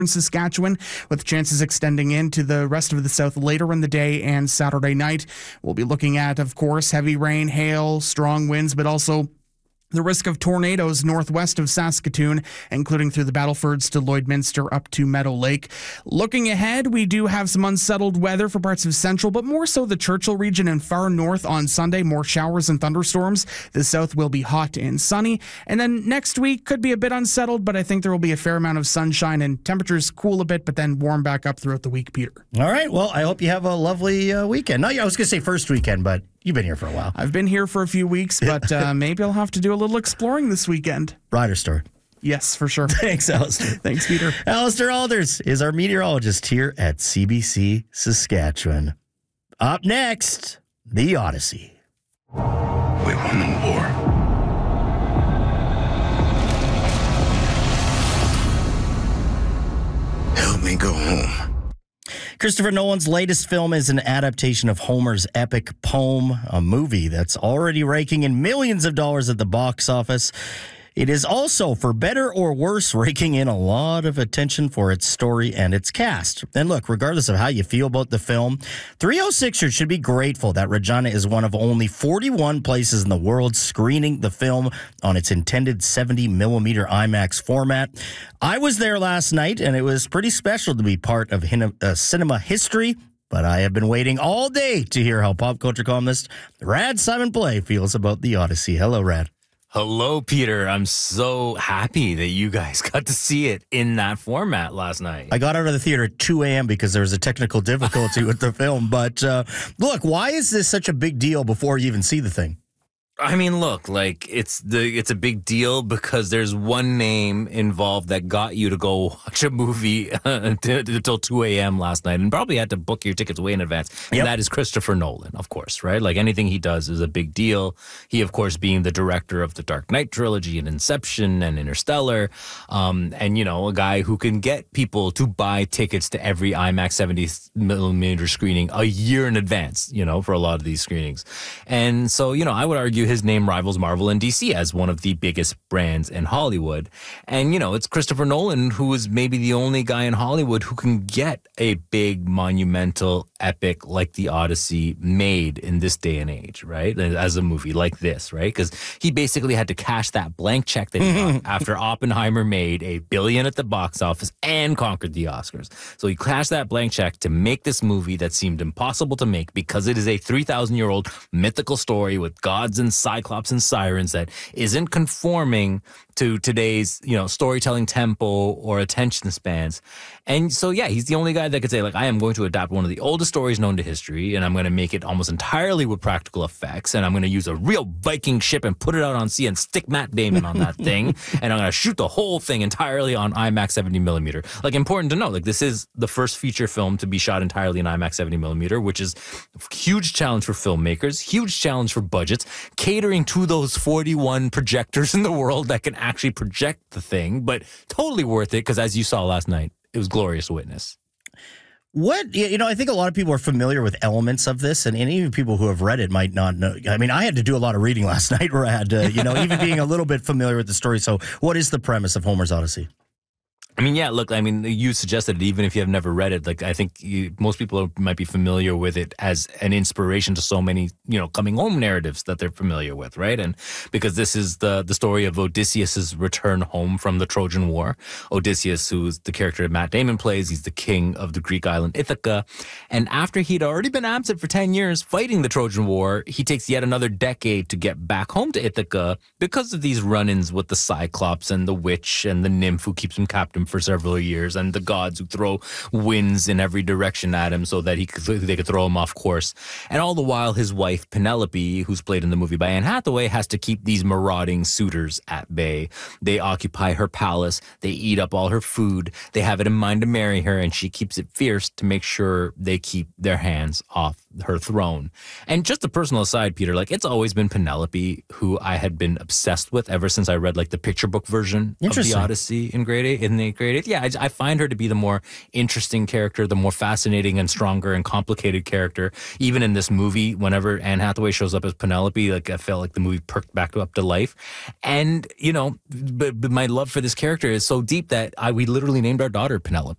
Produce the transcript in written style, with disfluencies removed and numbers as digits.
in Saskatchewan, with chances extending into the rest of the south later in the day and Saturday night. We'll be looking at, of course, heavy rain, hail, strong winds, but also the risk of tornadoes northwest of Saskatoon, including through the Battlefords to Lloydminster up to Meadow Lake. Looking ahead, we do have some unsettled weather for parts of central, but more so the Churchill region and far north on Sunday. More showers and thunderstorms. The south will be hot and sunny. And then next week could be a bit unsettled, but I think there will be a fair amount of sunshine and temperatures cool a bit, but then warm back up throughout the week, Peter. All right. Well, I hope you have a lovely weekend. No, I was going to say first weekend, but you've been here for a while. I've been here for a few weeks, but maybe I'll have to do a little exploring this weekend. Rider story. Yes, for sure. Thanks, Alistair. Thanks, Peter. Alistair Alders is our meteorologist here at CBC Saskatchewan. Up next, the Odyssey. We won the war. Help me go home. Christopher Nolan's latest film is an adaptation of Homer's epic poem, a movie that's already raking in millions of dollars at the box office. It is also, for better or worse, raking in a lot of attention for its story and its cast. And look, regardless of how you feel about the film, 306ers should be grateful that Regina is one of only 41 places in the world screening the film on its intended 70mm IMAX format. I was there last night, and it was pretty special to be part of cinema history. But I have been waiting all day to hear how pop culture columnist Rad Simon Play feels about the Odyssey. Hello, Rad. Hello, Peter. I'm so happy that you guys got to see it in that format last night. I got out of the theater at 2 a.m. because there was a technical difficulty with the film. But look, why is this such a big deal before you even see the thing? I mean, look, like it's a big deal because there's one name involved that got you to go watch a movie until 2 a.m. last night and probably had to book your tickets way in advance. And that is Christopher Nolan, of course, right? Like anything he does is a big deal. He, of course, being the director of the Dark Knight trilogy and Inception and Interstellar. And, you know, a guy who can get people to buy tickets to every IMAX 70mm screening a year in advance, you know, for a lot of these screenings. And so, you know, I would argue his name rivals Marvel and DC as one of the biggest brands in Hollywood. And, you know, it's Christopher Nolan who is maybe the only guy in Hollywood who can get a big, monumental epic like The Odyssey made in this day and age, right? As a movie like this, right? Because he basically had to cash that blank check that he got after Oppenheimer made $1 billion at the box office and conquered the Oscars. So he cashed that blank check to make this movie that seemed impossible to make because it is a 3,000-year-old mythical story with gods and cyclops and sirens that isn't conforming to today's, you know, storytelling tempo or attention spans. And so, yeah, he's the only guy that could say, like, I am going to adapt one of the oldest stories known to history, and I'm going to make it almost entirely with practical effects, and I'm going to use a real Viking ship and put it out on sea and stick Matt Damon on that thing, and I'm going to shoot the whole thing entirely on IMAX 70mm. Like, important to know, like, this is the first feature film to be shot entirely in IMAX 70mm, which is a huge challenge for filmmakers, huge challenge for budgets, catering to those 41 projectors in the world that can actually project the thing, but totally worth it because, as you saw last night, it was glorious to witness. What, you know, I think a lot of people are familiar with elements of this, and even people who have read it might not know. I mean, I had to do a lot of reading last night where I had to, you know, even being a little bit familiar with the story. So what is the premise of Homer's Odyssey? I mean, yeah, look, I mean, you suggested it, even if you have never read it, like, I think most people might be familiar with it as an inspiration to so many, you know, coming home narratives that they're familiar with, right? And because this is the story of Odysseus's return home from the Trojan War. Odysseus, who's the character Matt Damon plays, he's the king of the Greek island Ithaca. And after he'd already been absent for 10 years fighting the Trojan War, he takes yet another decade to get back home to Ithaca because of these run-ins with the Cyclops and the witch and the nymph who keeps him captive for several years, and the gods who throw winds in every direction at him so that they could throw him off course. And all the while, his wife Penelope, who's played in the movie by Anne Hathaway, has to keep these marauding suitors at bay. They occupy her palace, they eat up all her food, they have it in mind to marry her, and she keeps it fierce to make sure they keep their hands off her throne. And just a personal aside, Peter, like, it's always been Penelope who I had been obsessed with ever since I read, like, the picture book version of the Odyssey in the grade 8. Yeah, I find her to be the more interesting character, the more fascinating and stronger and complicated character. Even in this movie, whenever Anne Hathaway shows up as Penelope, like, I felt like the movie perked back up to life. And, you know, but my love for this character is so deep that we literally named our daughter Penelope.